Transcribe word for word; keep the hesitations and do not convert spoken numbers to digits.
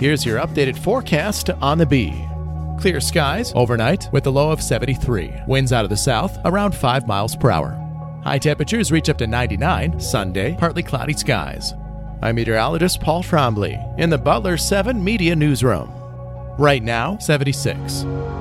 Here's your updated forecast on the Bee. Clear skies overnight with a low of seventy-three. Winds out of the south around five miles per hour. High temperatures reach up to ninety-nine. Sunday, partly cloudy skies. I'm meteorologist Paul Trombley in the Butler seven Media Newsroom. Right now, seventy-six.